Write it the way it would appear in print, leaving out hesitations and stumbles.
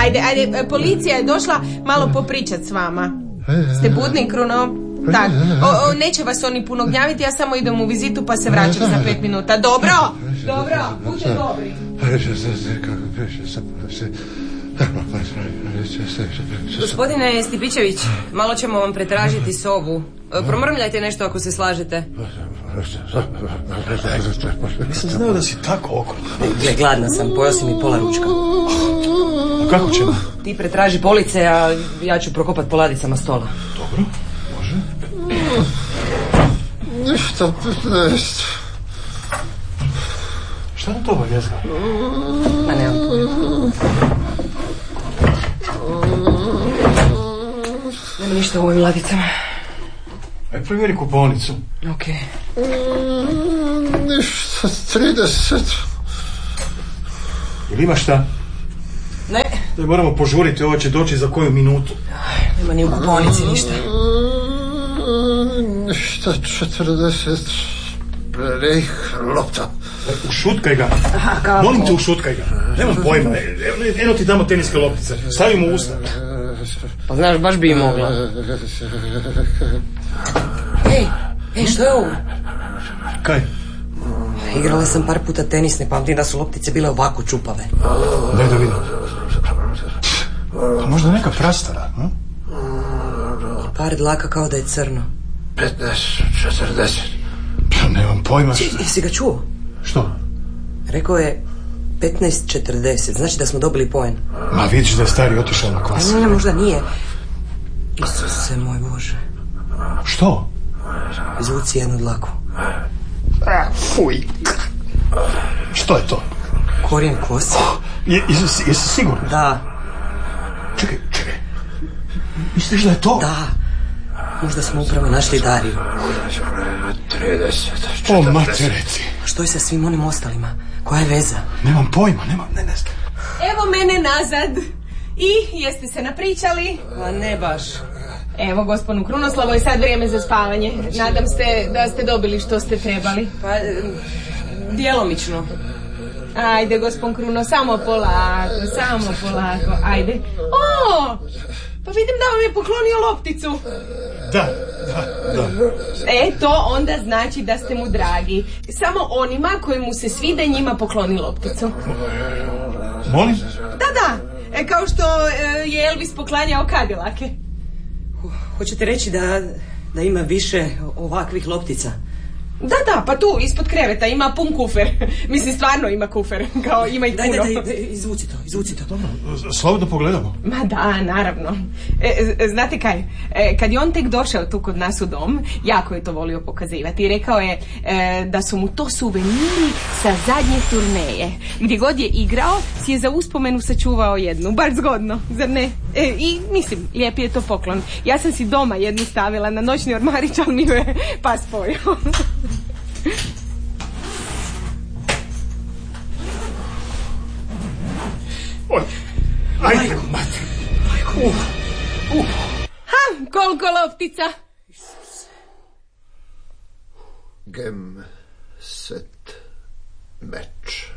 Ajde, policija je došla malo popričat s vama. Ste budni, Kruno? Tak, neće vas oni puno gnjaviti, ja samo idem u vizitu pa se vraćam za 5 minuta. Dobro, budite dobri. Gospodine Stipićević, malo ćemo vam pretražiti sobu. Promrmljajte nešto ako se slažete. Nisam znao da si tako okrutna. Gle, gladna sam, pojeo si mi pola ručka. A kako ćemo? Ti pretraži police, a ja ću prokopat po ladicama stola. Dobro, može. Ništa, 15. Šta nam to ova jezga? Ma nemam pojma. Nema ništa u ovim ladicama. Aj, provjeri kupovnicu. Okej. Ništa, 30. Ili ima šta? Ne. Da moramo požuriti, ovo će doći za koju minutu. Nema ni u kupovnici ništa. Ništa, 40. Prejh, lopta. Ušutkaj ga. Aha, kako? Molim te, ušutkaj ga. Nemam pojma. Eno ti damo teniske loptice. Stavimo u usta. Pa znaš, baš bi i mogla. Ej, što je ovo? Kaj? Igrala sam par puta tenis, ne pamtim da su loptice bile ovako čupave. Daj da vidim. Pa možda neka prastara, no? Par dlaka kao da je crno. 15, 40. Pa nemam pojma. Jesi ga čuo? Što? Rekao je 15:40, znači da smo dobili poen. Ma vidiš da je stari otišao na klas. Ne, možda nije. Isuse moj Bože. Što? Izvuci jednu dlaku. Fuj. Što je to? Korijen kose. Jesi sigurno? Da. Čekaj. Misliš da je to? Da. Možda smo upravo našli Dariju. 30. O, matereci. A što je sa svim onim ostalima? Koja je veza? Nemam pojma, ne znam. Evo mene nazad. I jeste se napričali? Pa ne baš. Evo, gospodinu Krunoslavu, je sad vrijeme za spavanje. Nadam se da ste dobili što ste trebali. Pa, djelomično. Ajde, gospodin Kruno, samo polako. Ajde. O, pa vidim da vam je poklonio lopticu. Da. To onda znači da ste mu dragi. Samo onima koji mu se svide njima pokloni lopticu. Molim? Da. Kao što je Elvis poklanjao kadilake. Hoćete reći da ima više ovakvih loptica? Da, pa tu, ispod kreveta, ima pun kufer. Mislim, stvarno ima kufer, kao ima i puno. Daj, izvuci to. Dobro, slobodno pogledamo. Ma da, naravno. Znate kaj, kad je on tek došao tu kod nas u dom, jako je to volio pokazivati. I rekao je da su mu to suveniri sa zadnje turneje. Gdje god je igrao, si je za uspomenu sačuvao jednu. Bar zgodno, zar ne? I mislim, lijepi je to poklon. Ja sam si doma jednu stavila na noćni ormarić, ali mi je pas pojao. Oj, ajde, mater. Koliko loptica? Gem, set, meč.